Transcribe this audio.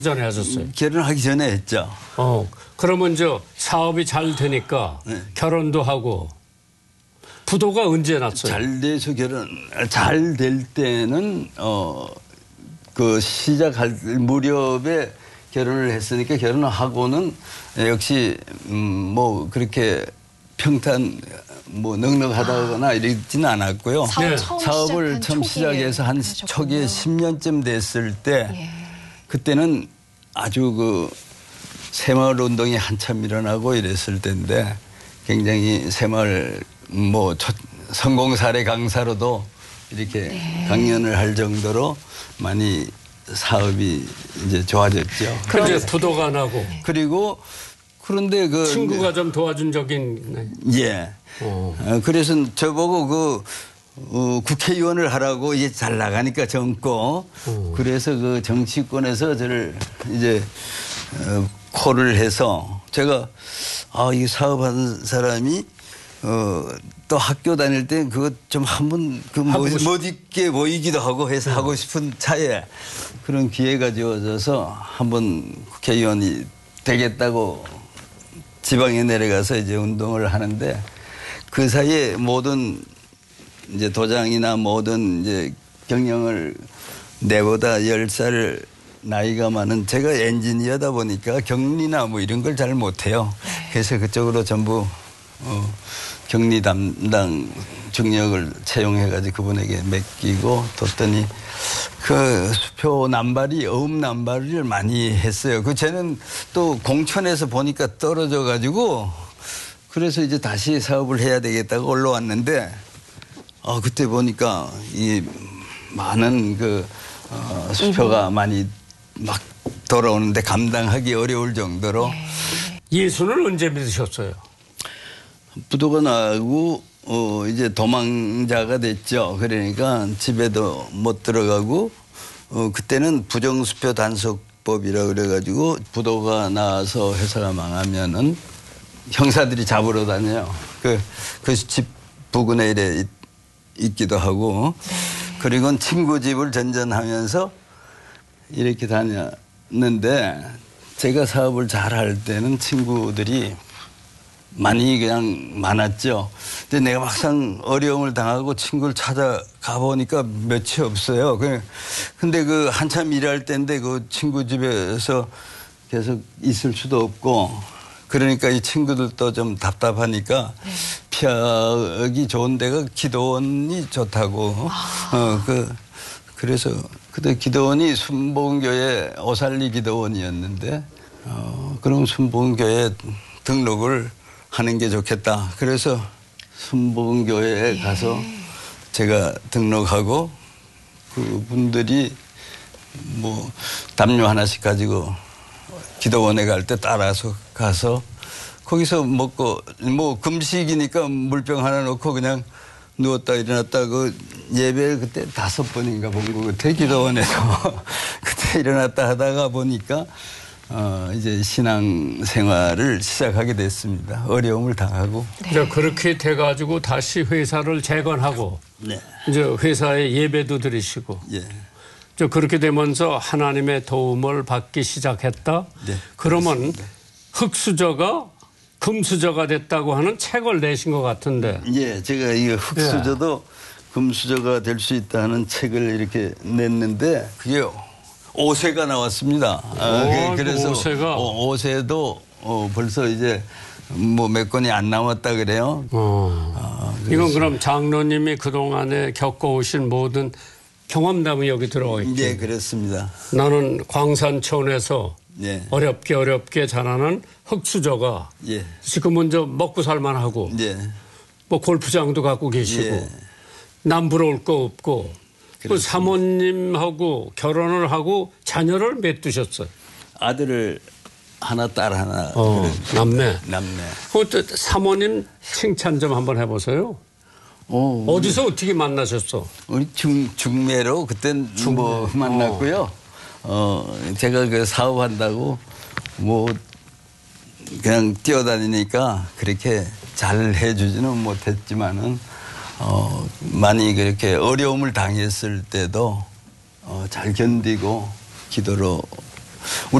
전에 하셨어요? 결혼하기 전에 했죠. 그러면 사업이 잘 되니까 네. 결혼도 하고 부도가 언제 났어요? 잘 될 때는 그 시작할 무렵에 결혼을 했으니까 결혼을 하고는 역시 뭐 그렇게 평탄 뭐 넉넉하다거나 이러지는 않았고요. 사업을 처음 시작해서 한 초기에 10년쯤 됐을 때 그때는 아주 그 새마을 운동이 한참 일어나고 이랬을 때인데 굉장히 새마을 뭐 성공 사례 강사로도 이렇게 강연을 할 정도로 많이 사업이 이제 좋아졌죠. 그런데 부도가 나고. 그리고 그런데 친구가 좀 도와준 적이 있나요? 예. 그래서 저보고 국회의원을 하라고 이제 잘 나가니까 젊고 그래서 그 정치권에서 저를 이제 콜을 해서 제가 이 사업하는 사람이 또 학교 다닐 때 그거 좀 한번 멋있게 보이기도 하고 해서 하고 싶은 차에 그런 기회가 주어져서 한번 국회의원이 되겠다고 지방에 내려가서 이제 운동을 하는데 그 사이에 모든 이제 도장이나 모든 이제 경영을 내보다 10살 나이가 많은 제가 엔지니어다 보니까 격리나 뭐 이런 걸 잘 못해요. 그래서 그쪽으로 전부 격리 담당 중역을 채용해가지고 그분에게 맡기고 뒀더니 그 수표 남발이 어음 남발을 많이 했어요. 쟤는 또 공천에서 보니까 떨어져가지고 그래서 이제 다시 사업을 해야 되겠다고 올라왔는데 그때 보니까 이 많은 수표가 많이 막 돌아오는데 감당하기 어려울 정도로. 예수는 언제 믿으셨어요? 부도가 나고 이제 도망자가 됐죠. 그러니까 집에도 못 들어가고 그때는 부정수표 단속법이라 그래가지고 부도가 나서 회사가 망하면은 형사들이 잡으러 다녀요. 그 집 부근에 이래 있기도 하고 그리고 친구 집을 전전하면서 이렇게 다녔는데 제가 사업을 잘 할 때는 친구들이 많이 그냥 많았죠. 근데 내가 막상 어려움을 당하고 친구를 찾아가 보니까 몇이 없어요. 근데 한참 일할 때인데 그 친구 집에서 계속 있을 수도 없고 그러니까 이 친구들도 좀 답답하니까 피하기 좋은 데가 기도원이 좋다고. 그래서 그때 기도원이 순복음교회 오살리 기도원이었는데 그럼 순복음교회 등록을 하는 게 좋겠다. 그래서 순복음교회에 가서 제가 등록하고 그분들이 뭐 담요 하나씩 가지고 기도원에 갈 때 따라서 가서 거기서 먹고 뭐 금식이니까 물병 하나 놓고 그냥 누웠다 일어났다 예배를 그때 5번인가 본 거 같아 기도원에서 그때 일어났다 하다가 보니까 이제 신앙 생활을 시작하게 됐습니다. 어려움을 당하고. 이제 그렇게 돼가지고 다시 회사를 재건하고 이제 회사에 예배도 드리시고. 그렇게 되면서 하나님의 도움을 받기 시작했다. 그러면 그렇습니다. 흙수저가 금수저가 됐다고 하는 책을 내신 것 같은데. 제가 이 흙수저도 금수저가 될 수 있다는 책을 이렇게 냈는데 그게 5세가 나왔습니다. 그래서 5세도 벌써 이제 뭐 몇 권이 안 남았다 그래요. 이건 그럼 장로님이 그동안에 겪어오신 모든 경험담이 여기 들어가 있죠. 네, 그렇습니다. 나는 광산촌에서 어렵게 자라는 흙수저가 지금은 먹고 살만하고 뭐 골프장도 갖고 계시고 남 부러울 거 없고 그 사모님하고 결혼을 하고 자녀를 몇 두셨어요? 아들을 하나, 딸 하나. 남매. 남매. 그 사모님 칭찬 좀 한번 해보세요. 어디서 어떻게 만나셨어? 우리 중매로 그땐 뭐 만났고요. 제가 그 사업한다고 뭐 그냥 뛰어다니니까 그렇게 잘 해주지는 못했지만은 많이 그렇게 어려움을 당했을 때도 잘 견디고 기도로 우리